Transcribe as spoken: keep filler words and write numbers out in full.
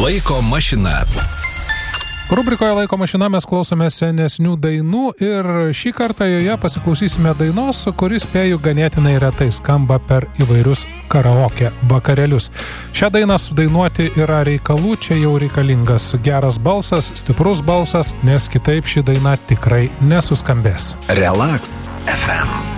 Laiko mašina. Rubrikoje Laiko mašina mes klausome senesnių dainų ir šį kartą joje pasiklausysime dainos, kuris spėju ganėtinai retai skamba per įvairius karaoke vakarėlius. Šią dainą sudainuoti yra reikalų, čia jau reikalingas geras balsas, stiprus balsas, nes kitaip ši daina tikrai nesuskambės. Relax F M.